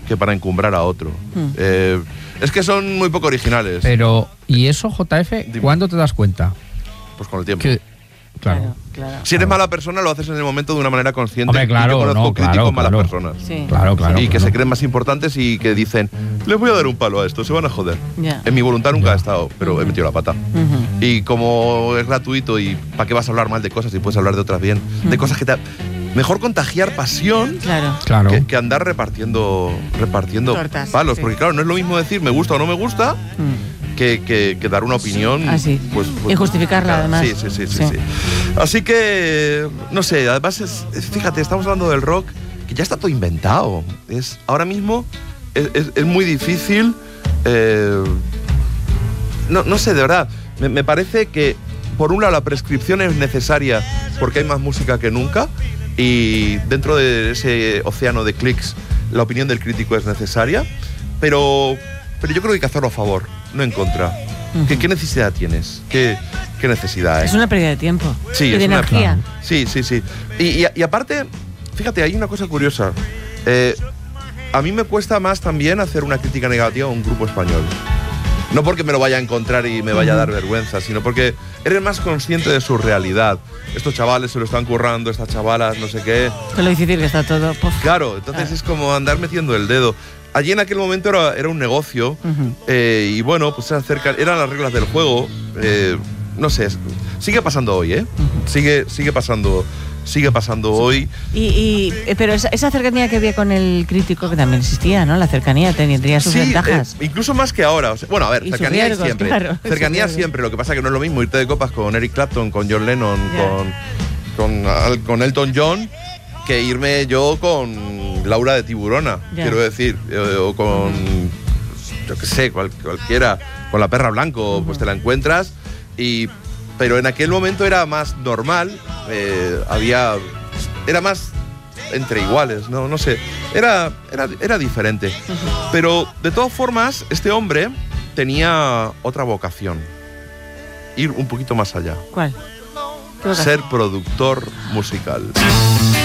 que para encumbrar a otro. Es que son muy poco originales. Pero, ¿y eso, JF, cuándo te das cuenta? Pues con el tiempo. Claro. Si eres mala persona, lo haces en el momento de una manera consciente. Hombre, claro, yo conozco críticos malas claro. personas. Sí. Claro. Y que se creen más importantes y que dicen, les voy a dar un palo a esto, se van a joder. Ya. En mi voluntad nunca ha estado, pero he metido la pata. Y como es gratuito, y ¿para qué vas a hablar mal de cosas si puedes hablar de otras bien? De cosas que te... Mejor contagiar pasión Claro. que andar repartiendo Tortas, palos. sí. Porque claro, no es lo mismo decir me gusta o no me gusta que dar una opinión. Así. Pues, Y justificarla, además. Sí. Así que, no sé, además, fíjate, estamos hablando del rock, que ya está todo inventado. Ahora mismo es muy difícil. No sé, de verdad. Me parece que, por un lado, la prescripción es necesaria porque hay más música que nunca. Y dentro de ese océano de clics, la opinión del crítico es necesaria. Pero yo creo que hay que hacerlo a favor, no en contra. ¿Qué necesidad tienes? ¿Qué necesidad hay? Es una pérdida de tiempo. Sí, y es de una- energía. Sí. Y aparte, fíjate, hay una cosa curiosa. A mí me cuesta más también hacer una crítica negativa a un grupo español. No porque me lo vaya a encontrar y me vaya a dar vergüenza, sino porque eres más consciente de su realidad. Estos chavales se lo están currando, estas chavalas, no sé qué. Con lo difícil que está todo. Puf. Claro, entonces es como andar metiendo el dedo. Allí en aquel momento era un negocio y bueno, pues eran las reglas del juego. No sé, sigue pasando hoy, ¿eh? Sigue pasando hoy. Pero esa cercanía que había con el crítico, que también existía, ¿no? La cercanía tendría sus ventajas. Incluso más que ahora. O sea, bueno, a ver, Y sus cercanía hay riesgos, siempre. claro, Cercanía sus riesgos. siempre. Lo que pasa es que no es lo mismo irte de copas con Eric Clapton, con John Lennon, con Elton John, que irme yo con Laura de Tiburona, quiero decir, o con, yo qué sé, cualquiera, con la Perra Blanco, pues te la encuentras. Pero en aquel momento era más normal, era más entre iguales, no sé, era diferente. Pero de todas formas, este hombre tenía otra vocación, ir un poquito más allá. ¿Cuál? ¿Qué vocación? Ser productor musical.